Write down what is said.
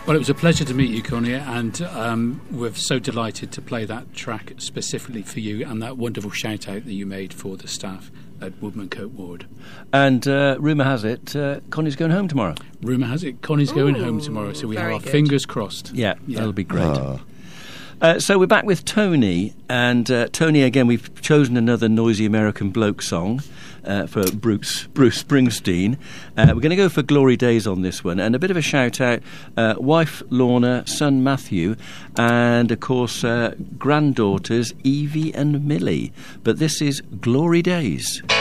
Well, it was a pleasure to meet you, Connie, and we're so delighted to play that track specifically for you and that wonderful shout-out that you made for the staff at Woodmancote Ward. And rumour has it, Connie's going home tomorrow. Rumour has it, Connie's going home tomorrow, so we have our fingers crossed. Yeah, that'll be great. So we're back with Tony, and Tony, again, we've chosen another noisy American bloke song for Bruce Springsteen. We're going to go for Glory Days on this one, and a bit of a shout-out, wife Lorna, son Matthew, and, of course, granddaughters Evie and Millie. But this is Glory Days.